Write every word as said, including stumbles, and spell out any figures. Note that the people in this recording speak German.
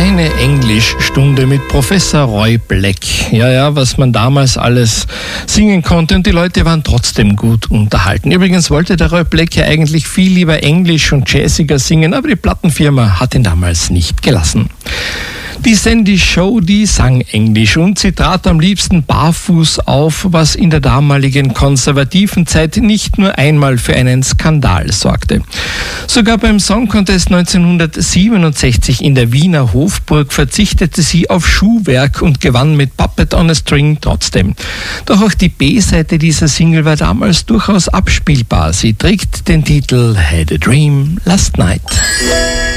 Eine Englischstunde mit Professor Roy Black. Ja, ja, was man damals alles singen konnte und die Leute waren trotzdem gut unterhalten. Übrigens wollte der Roy Black ja eigentlich viel lieber Englisch und jazziger singen, aber die Plattenfirma hat ihn damals nicht gelassen. Die Sandy Show, die sang Englisch und sie trat am liebsten barfuß auf, was in der damaligen konservativen Zeit nicht nur einmal für einen Skandal sorgte. Sogar beim Song Contest neunzehnhundertsiebenundsechzig in der Wiener Hofburg verzichtete sie auf Schuhwerk und gewann mit Puppet on a String trotzdem. Doch auch die B-Seite dieser Single war damals durchaus abspielbar. Sie trägt den Titel Had a Dream Last Night.